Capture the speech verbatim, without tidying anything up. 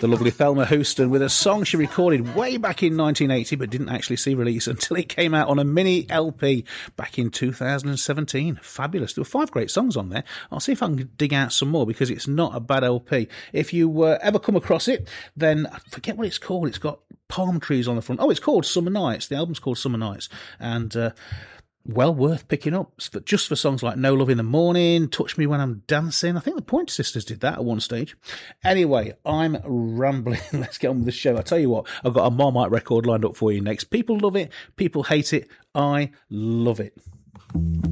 the lovely Thelma Houston with a song she recorded way back in nineteen eighty but didn't actually see release until it came out on a mini L P back in two thousand seventeen. Fabulous. There were five great songs on there. I'll see if I can dig out some more because it's not a bad L P. If you uh, ever come across it, then I forget what it's called. It's got palm trees on the front. Oh, it's called Summer Nights. The album's called Summer Nights. And uh, well worth picking up. But just for songs like No Love in the Morning, Touch Me When I'm Dancing. I think the Pointer Sisters did that at one stage. Anyway, I'm rambling. Let's get on with the show. I tell you what, I've got a Marmite record lined up for you next. People love it. People hate it. I love it.